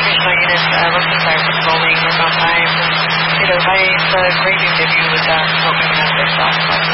regional units looking inside for patrolling, work on time. If I great news if you would help me out there, so